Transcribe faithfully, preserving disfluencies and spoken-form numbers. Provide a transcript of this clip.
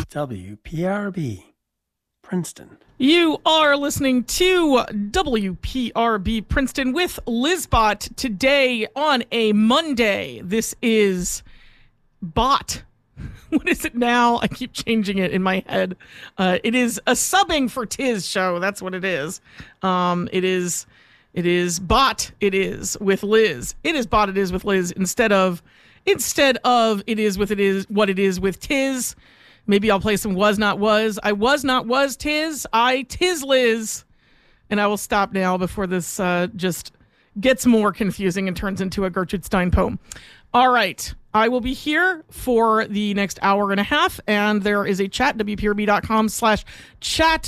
W P R B, Princeton. You are listening to W P R B Princeton with Lizbot today on a Monday. This is Bot. What is it now? I keep changing it in my head. Uh, it is a subbing for Tiz show. That's what it is. Um, it is, it is Bot. It is with Liz. It is Bot. It is with Liz instead of, instead of it is with it is what it is with Tiz. Maybe I'll play some was not was. I was not was Tiz. I Tiz Liz. And I will stop now before this uh, just gets more confusing and turns into a Gertrude Stein poem. All right. I will be here for the next hour and a half, and there is a chat, W P R B dot com slash chat